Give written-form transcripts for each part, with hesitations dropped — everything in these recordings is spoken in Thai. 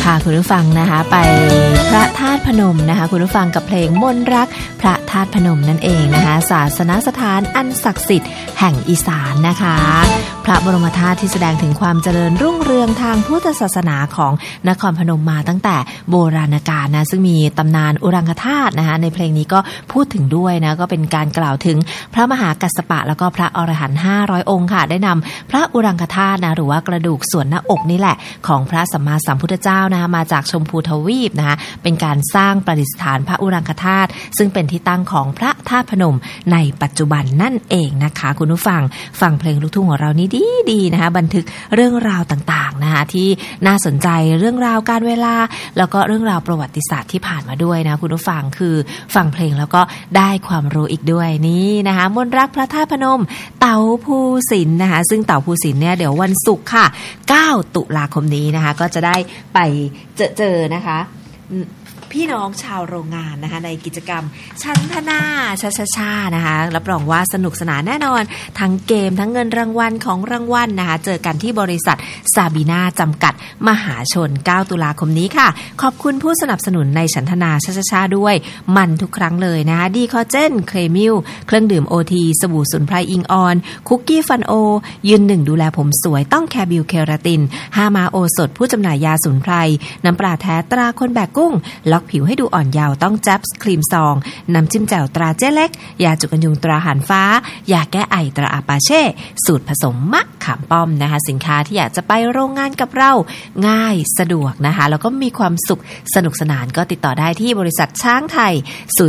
พาคุณผู้ฟังนะคะไปพระธาตุพนมนะคะคุณผู้ฟังกับเพลงมนต์รักพระธาตุพนมนั่นเองนะคะศาสนสถานอันศักดิ์สิทธิ์แห่งอีสานนะคะพระบรมธาตุที่แสดงถึงความเจริญรุ่งเรืองทางพุทธศาสนาของนครพนมมาตั้งแต่โบราณกาลนะซึ่งมีตำนานอุรังคธาตุนะคะในเพลงนี้ก็พูดถึงด้วยนะก็เป็นการกล่าวถึงพระมหากัสสปะแล้วก็พระอรหันต์500องค์ค่ะได้นำพระอุรังคธาตุนะหรือว่ากระดูกส่วนหน้าอกนี่แหละของพระสัมมาสัมพุทธเจ้านะคะมาจากชมพูทวีปนะคะเป็นการสร้างประดิษฐานพระอุรังคธาตุซึ่งเป็นที่ตั้งของพระธาตุพนมในปัจจุบันนั่นเองนะคะคุณผู้ฟังฟังเพลงลูกทุ่งของเรานี้ดีๆนะคะบันทึกเรื่องราวต่างๆนะคะที่น่าสนใจเรื่องราวการเวลาแล้วก็เรื่องราวประวัติศาสตร์ที่ผ่านมาด้วยนะคุณผู้ฟังคือฟังเพลงแล้วก็ได้ความรู้อีกด้วยนี่นะคะมนต์รักพระธาตุพนมเต๋าภูสินทร์นะคะซึ่งเต๋าภูสินทร์เนี่ยเดี๋ยววันศุกร์ค่ะ9ตุลาคมนี้นะคะก็จะได้ไปเจอนะคะพี่น้องชาวโรงงานนะคะในกิจกรรมชั้นธนาชานะคะรับรองว่าสนุกสนานแน่นอนทั้งเกมทั้งเงินรางวัลของรางวัลนะคะเจอกันที่บริษัทซาบีนาจำกัดมหาชน9ตุลาคมนี้ค่ะขอบคุณผู้สนับสนุนในชั้นธนาชาด้วยมันทุกครั้งเลยนะคะดีคอเจนเคลมิลเครื่องดื่ม OT สบู่สมุนไพรอิงออนคุกกี้ฟันโอยืนหนึ่งดูแลผมสวยต้องแคบิวเคราตินฮามาโอสดผู้จำหน่ายยาสมุนไพรน้ำปลาแท้ตราคนแบกกุ้งล็อกผิวให้ดูอ่อนเยาว์ต้องจับครีมซองน้ำจิ้มแจ่วตราเจ๊เล็กยาจุกกันยุงตราหานฟ้ายาแก้ไอตราอาปาเช่สูตรผสมมะขามป้อมนะคะสินค้าที่อยากจะไปโรงงานกับเราง่ายสะดวกนะคะแล้วก็มีความสุขสนุกสนานก็ติดต่อได้ที่บริษัทช้างไทย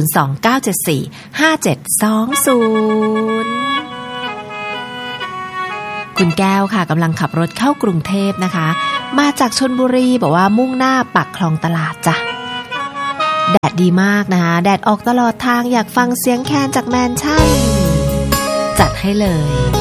029745720คุณแก้วค่ะกำลังขับรถเข้ากรุงเทพนะคะมาจากชลบุรีบอกว่ามุ่งหน้าปากคลองตลาดจ้ะแดดดีมากนะคะแดดออกตลอดทางอยากฟังเสียงแคนจากแมนชั่นจัดให้เลย